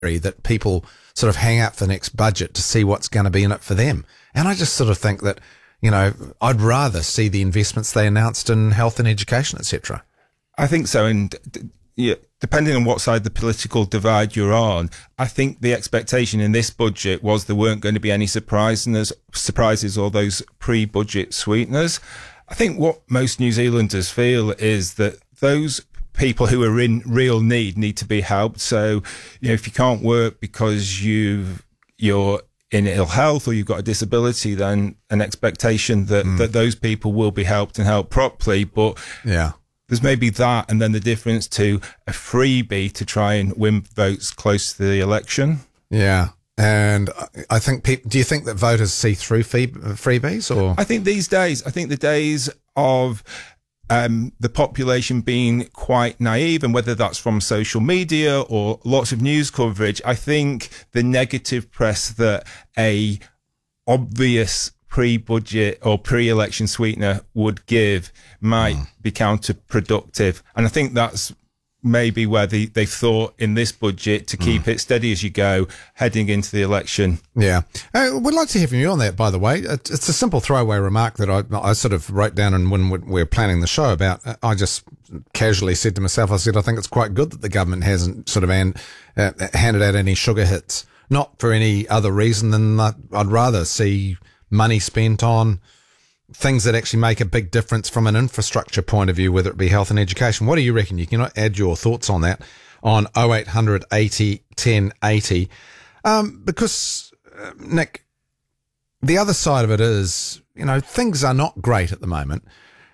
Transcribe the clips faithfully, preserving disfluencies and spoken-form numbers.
that people sort of hang out for the next budget to see what's going to be in it for them. And I just sort of think that, you know, I'd rather see the investments they announced in health and education, et cetera. I think so. And yeah, depending on what side of the political divide you're on, I think the expectation in this budget was there weren't going to be any surprises, surprises or those pre-budget sweeteners. I think what most New Zealanders feel is that those people who are in real need need to be helped. So, you know, if you can't work because you've, you're in ill health or you've got a disability, then an expectation that, mm. that those people will be helped and helped properly. But yeah, there's maybe that, and then the difference to a freebie to try and win votes close to the election. Yeah. And I think, people, do you think that voters see through fee, freebies? Or I think these days, I think the days of um, the population being quite naive, and whether that's from social media or lots of news coverage, I think the negative press that a obvious pre-budget or pre-election sweetener would give might mm. be counterproductive. And I think that's maybe where they, they thought in this budget to keep mm. it steady as you go heading into the election. Yeah. Uh, we'd like to hear from you on that, by the way. It's a simple throwaway remark that I, I sort of wrote down, and when we were planning the show about, I just casually said to myself, I said, I think it's quite good that the government hasn't sort of an, uh, handed out any sugar hits, not for any other reason than that I'd rather see money spent on things that actually make a big difference from an infrastructure point of view, whether it be health and education. What do you reckon? You can add your thoughts on that on oh eight hundred eighty ten eighty. Um, because, uh, Nick, the other side of it is, you know, things are not great at the moment.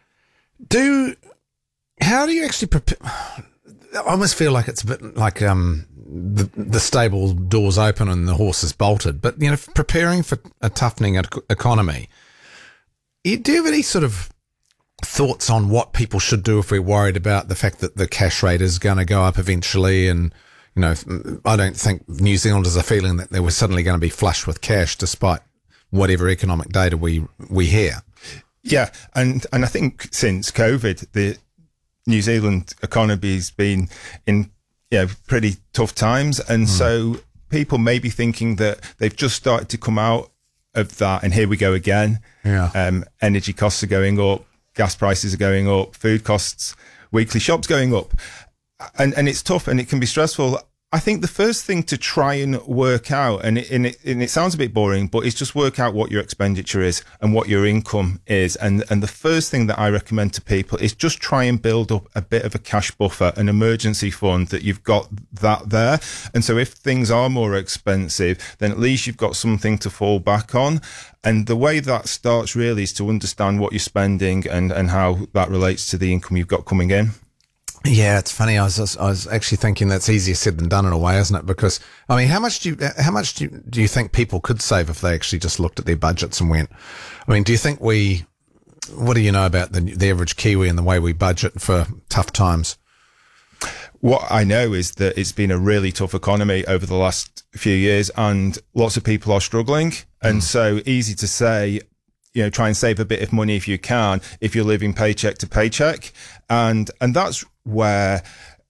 Do, how do you actually prepare? I almost feel like it's a bit like, um, the, the stable doors open and the horse is bolted, but, you know, preparing for a toughening economy, do you have any sort of thoughts on what people should do if we're worried about the fact that the cash rate is going to go up eventually? And, you know, I don't think New Zealanders are feeling that they were suddenly going to be flush with cash despite whatever economic data we, we hear. Yeah. And, and I think since COVID, the New Zealand economy's been in, you know, pretty tough times. And mm. so people may be thinking that they've just started to come out of that, and here we go again. Yeah. Um, energy costs are going up, gas prices are going up, food costs, weekly shops going up, and and it's tough and it can be stressful. I think the first thing to try and work out, and it, and it, and it sounds a bit boring, but it's just work out what your expenditure is and what your income is. And, and the first thing that I recommend to people is just try and build up a bit of a cash buffer, an emergency fund, that you've got that there. And so if things are more expensive, then at least you've got something to fall back on. And the way that starts really is to understand what you're spending and, and how that relates to the income you've got coming in. Yeah, it's funny. I was I was actually thinking that's easier said than done in a way, isn't it? Because I mean, how much do you how much do you, do you think people could save if they actually just looked at their budgets and went? I mean, do you think we? What do you know about the the average Kiwi and the way we budget for tough times? What I know is that it's been a really tough economy over the last few years, and lots of people are struggling. And mm. so easy to say, you know, try and save a bit of money if you can, if you're living paycheck to paycheck. And, and that's where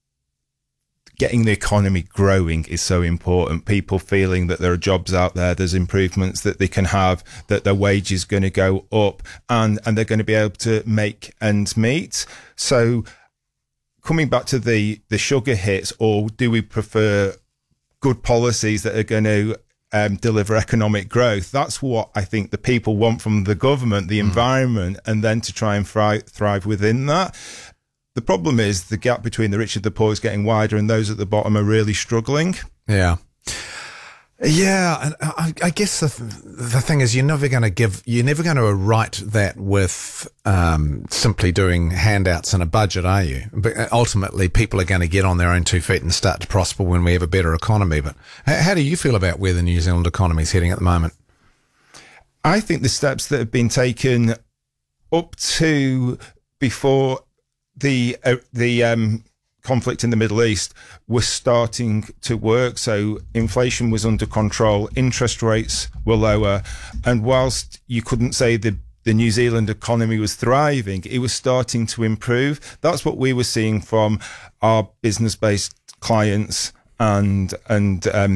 getting the economy growing is so important. People feeling that there are jobs out there, there's improvements that they can have, that their wage is going to go up, and, and they're going to be able to make ends meet. So coming back to the, the sugar hits, or do we prefer good policies that are going to Um, deliver economic growth? That's what I think the people want from the government, the mm. environment, and then to try and thrive, thrive within that. The problem is the gap between the rich and the poor is getting wider, and those at the bottom are really struggling. Yeah. Yeah, and I, I guess the the thing is, you're never going to give, you're never going to write that with um, simply doing handouts and a budget, are you? But ultimately, people are going to get on their own two feet and start to prosper when we have a better economy. But how, how do you feel about where the New Zealand economy is heading at the moment? I think the steps that have been taken up to before the uh, the um, conflict in the Middle East was starting to work. So inflation was under control, interest rates were lower, and whilst you couldn't say the the New Zealand economy was thriving, it was starting to improve. That's what we were seeing from our business-based clients and and um,